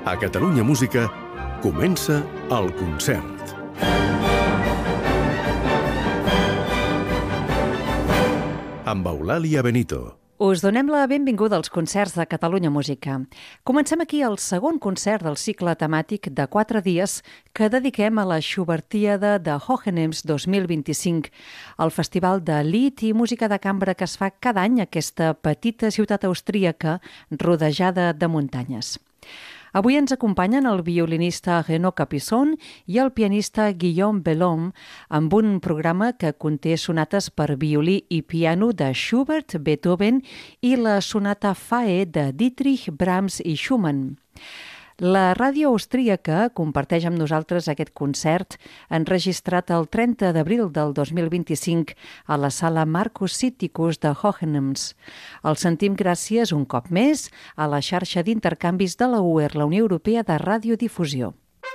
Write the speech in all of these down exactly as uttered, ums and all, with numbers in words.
A Catalunya Música comença el concert. Amb Eulàlia Benito. Us donem la benvinguda als concerts de Catalunya Música. Comencem aquí el segon concert del cicle temàtic de quatre dies que dediquem a la Schubertíada de Hohenems dos mil vint-i-cinc, el festival de Lied i música de cambra que es fa cada any a aquesta petita ciutat austríaca rodejada de muntanyes. Avui ens acompanyen el violinista Renaud Capisson i el pianista Guillaume Bellhomme amb un programa que conté sonates per violí i piano de Schubert, Beethoven i la sonata Fae de Dietrich, Brahms i Schumann. La ràdio austríaca comparteix amb nosaltres aquest concert enregistrat el trenta d'abril del dos mil vint-i-cinc a la sala Marcus Sitticus de Hohenems. El sentim gràcies un cop més a la xarxa d'intercanvis de la U E R, la Unió Europea de Radiodifusió.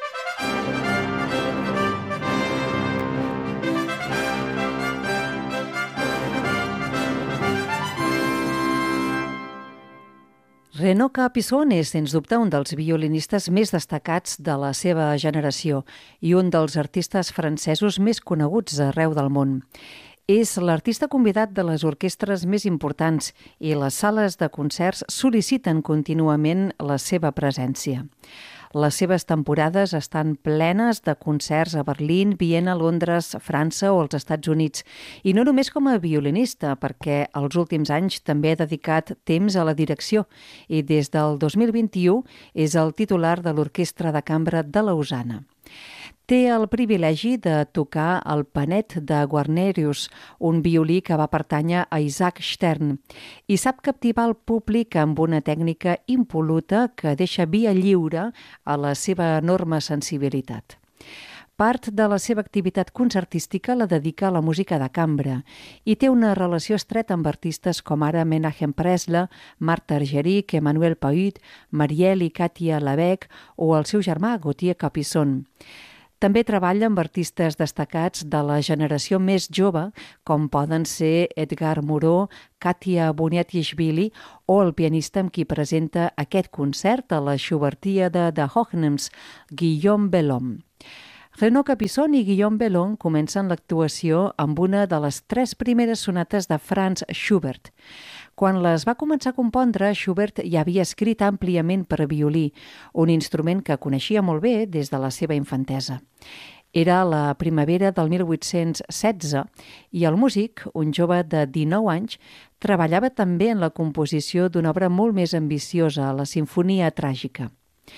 Renaud Capisson és, sens dubte, un dels violinistes més destacats de la seva generació i un dels artistes francesos més coneguts arreu del món. És l'artista convidat de les orquestres més importants i les sales de concerts sol·liciten contínuament la seva presència. Les seves temporades estan plenes de concerts a Berlín, Viena, Londres, França o els Estats Units. I no només com a violinista, perquè els últims anys també ha dedicat temps a la direcció i des del dos mil vint-i-u és el titular de l'Orquestra de Cambra de Lausana. Té el privilegi de tocar el panet de Guarnerius, un violí que va pertànyer a Isaac Stern, i sap captivar el públic amb una tècnica impol·luta que deixa via lliure a la seva enorme sensibilitat. Part de la seva activitat concertística la dedica a la música de cambra i té una relació estreta amb artistes com ara Menachem Presle, Martha Argerich, Emmanuel Pahud, Marielle i Katia Lebec o el seu germà Gauthier Capisson. També treballa amb artistes destacats de la generació més jove, com poden ser Edgar Moreau, Katia Boniatishvili o el pianista amb qui presenta aquest concert a la Schubertíada de Hohenems, Guillaume Bellhomme. Renaud Capisson i Guillaume Bellhomme comencen l'actuació amb una de les tres primeres sonates de Franz Schubert. Quan les va començar a compondre, Schubert ja havia escrit àmpliament per a violí, un instrument que coneixia molt bé des de la seva infantesa. Era la primavera del mil vuit-cents setze i el músic, un jove de dinou anys, treballava també en la composició d'una obra molt més ambiciosa, la Simfonia Tràgica.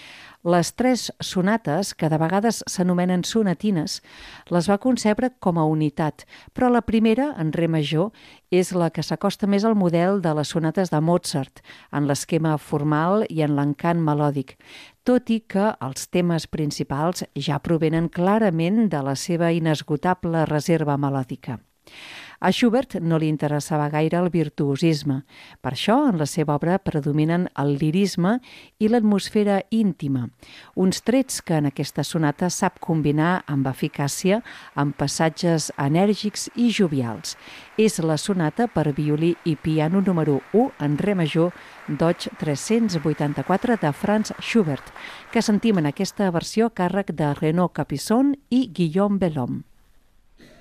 Les tres sonates, que de vegades s'anomenen sonatines, les va concebre com a unitat, però la primera, en re major, és la que s'acosta més al model de les sonates de Mozart, en l'esquema formal i en l'encant melòdic, tot i que els temes principals ja provenen clarament de la seva inesgotable reserva melòdica. A Schubert no li interessava gaire el virtuosisme. Per això, en la seva obra predominen el lirisme i l'atmosfera íntima, uns trets que en aquesta sonata sap combinar amb eficàcia amb passatges enèrgics i jovials. És la sonata per violí i piano número u en re major d'O.G. tres-cents vuitanta-quatre de Franz Schubert, que sentim en aquesta versió a càrrec de Renaud Capisson i Guillaume Bellhomme.